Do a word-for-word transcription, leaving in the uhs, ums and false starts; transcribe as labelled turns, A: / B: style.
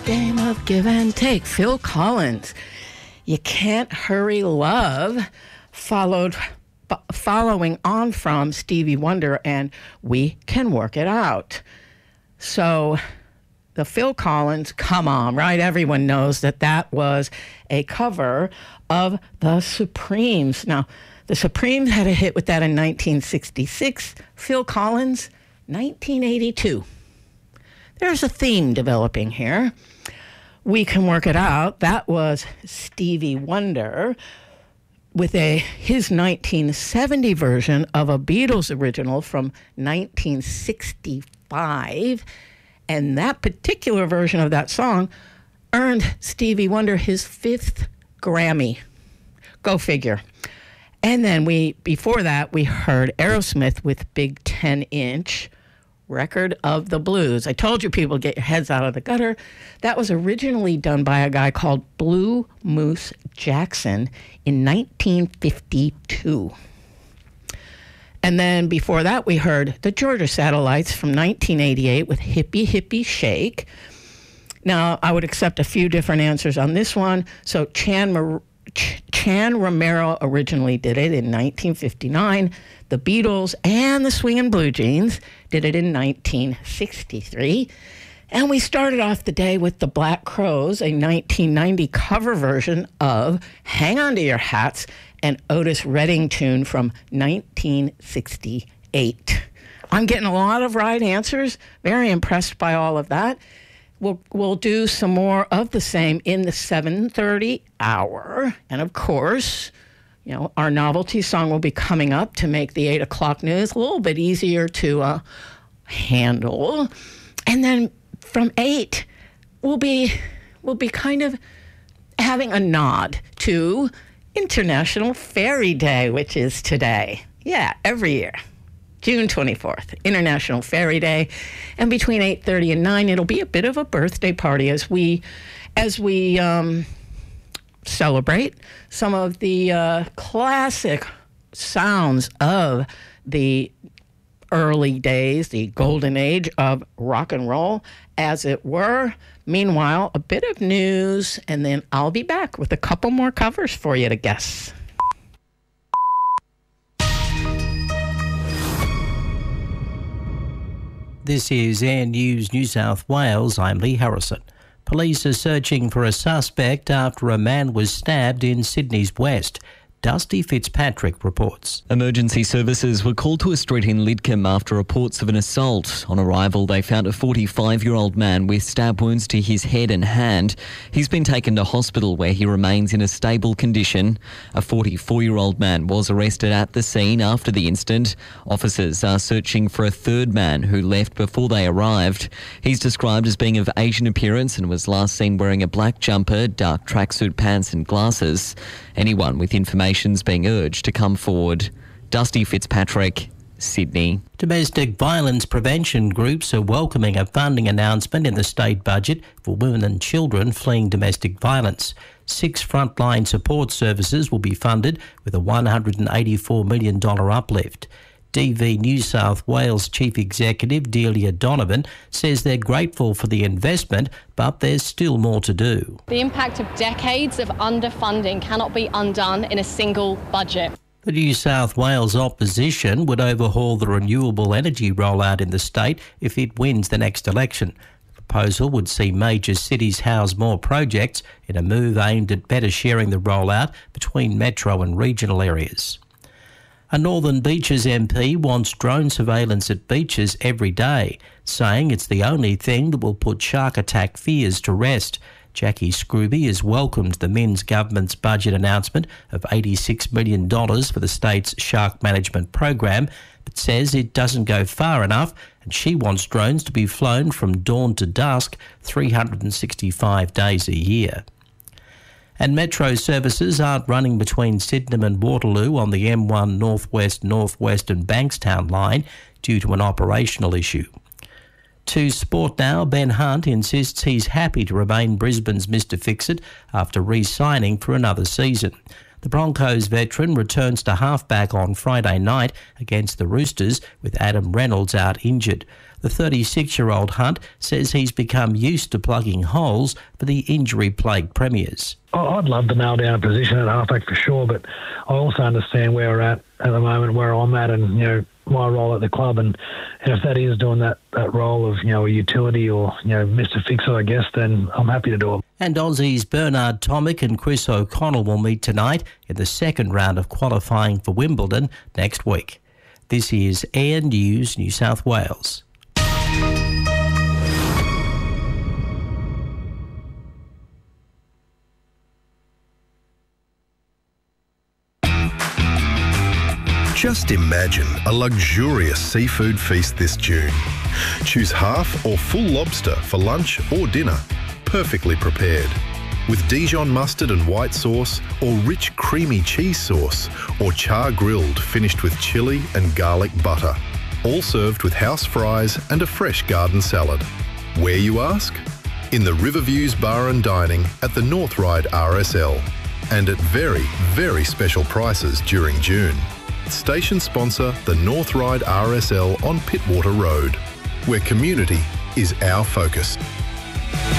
A: game of give and take. Phil Collins, You Can't Hurry Love, followed following on from Stevie Wonder and We Can Work It Out. So the Phil Collins, come on, right? Everyone knows that that was a cover of the Supremes. Now, the Supremes had a hit with that in nineteen sixty-six. Phil Collins, nineteen eighty-two. There's a theme developing here. We Can Work It Out. That was Stevie Wonder with a his nineteen seventy version of a Beatles original from nineteen sixty-five. And that particular version of that song earned Stevie Wonder his fifth Grammy. Go figure. And then we, before that, we heard Aerosmith with Big ten inch, Record of the Blues. I told you people get your heads out of the gutter. That was originally done by a guy called Blue Moose Jackson in nineteen fifty-two. And then before that, we heard the Georgia Satellites from nineteen eighty-eight with Hippie Hippie Shake. Now, I would accept a few different answers on this one. So Chan, Mar- Ch- Chan Romero originally did it in nineteen fifty-nine. The Beatles and the Swingin' Blue Jeans did it in nineteen sixty-three. And we started off the day with the Black Crowes, a nineteen ninety cover version of Hang On to Your Hats, an Otis Redding tune from nineteen sixty-eight. I'm getting a lot of right answers. Very impressed by all of that. We'll, we'll do some more of the same in the seven thirty hour. And of course, you know, our novelty song will be coming up to make the eight o'clock news a little bit easier to uh, handle. And then from eight, we'll be, we'll be kind of having a nod to International Fairy Day, which is today. Yeah, every year. June twenty-fourth, International Fairy Day. And between eight thirty and nine, it'll be a bit of a birthday party as we as we um, celebrate some of the uh, classic sounds of the early days, the golden age of rock and roll, as it were. Meanwhile, a bit of news, and then I'll be back with a couple more covers for you to guess.
B: This is Air News New South Wales. I'm Lee Harrison. Police are searching for a suspect after a man was stabbed in Sydney's West. Dusty Fitzpatrick reports.
C: Emergency services were called to a street in Lidcombe after reports of an assault. On arrival, they found a forty-five-year-old man with stab wounds to his head and hand. He's been taken to hospital where he remains in a stable condition. A forty-four-year-old man was arrested at the scene after the incident. Officers are searching for a third man who left before they arrived. He's described as being of Asian appearance and was last seen wearing a black jumper, dark tracksuit pants and glasses. Anyone with information is being urged to come forward. Dusty Fitzpatrick, Sydney.
B: Domestic violence prevention groups are welcoming a funding announcement in the state budget for women and children fleeing domestic violence. Six frontline support services will be funded with a one hundred eighty-four million dollars uplift. D V New South Wales Chief Executive Delia Donovan says they're grateful for the investment, but there's still more to do.
D: The impact of decades of underfunding cannot be undone in a single budget.
B: The New South Wales opposition would overhaul the renewable energy rollout in the state if it wins the next election. The proposal would see major cities house more projects in a move aimed at better sharing the rollout between metro and regional areas. A Northern Beaches M P wants drone surveillance at beaches every day, saying it's the only thing that will put shark attack fears to rest. Jackie Scrooby has welcomed the Minns government's budget announcement of eighty-six million dollars for the state's shark management program, but says it doesn't go far enough and she wants drones to be flown from dawn to dusk three hundred sixty-five days a year. And metro services aren't running between Sydenham and Waterloo on the M one Northwest, Northwest and Bankstown line due to an operational issue. To sport now, Ben Hunt insists he's happy to remain Brisbane's Mister Fix-It after re-signing for another season. The Broncos veteran returns to halfback on Friday night against the Roosters with Adam Reynolds out injured. The The thirty-six-year-old Hunt says he's become used to plugging holes for the injury-plagued premiers.
E: I'd love to nail down a position at halfback for sure, but I also understand where we're at at the moment, where I'm at, and you know my role at the club, and, and if that is doing that, that role of you know a utility or you know Mister Fixer, I guess, then I'm happy to do it.
B: And Aussies Bernard Tomic and Chris O'Connell will meet tonight in the second round of qualifying for Wimbledon next week. This is Air News New South Wales.
F: Just imagine a luxurious seafood feast this June. Choose half or full lobster for lunch or dinner, perfectly prepared. With Dijon mustard and white sauce, or rich creamy cheese sauce, or char grilled finished with chilli and garlic butter. All served with house fries and a fresh garden salad. Where, you ask? In the Riverviews Bar and Dining at the North Ryde R S L, and at very, very special prices during June. Station sponsor the North Ryde R S L on Pittwater Road, where community is our focus.